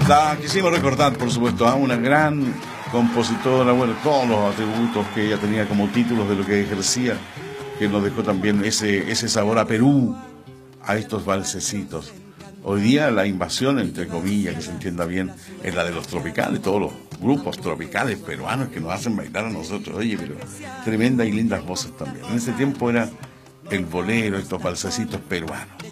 Quisimos recordar, por supuesto, a una gran compositora, bueno, todos los atributos que ella tenía como títulos de lo que ejercía, que nos dejó también ese sabor a Perú, a estos valsecitos. Hoy día la invasión, entre comillas, que se entienda bien, es la de los tropicales, todos los grupos tropicales peruanos que nos hacen bailar a nosotros. Oye, pero tremenda y lindas voces también. En ese tiempo era el bolero, estos valsecitos peruanos.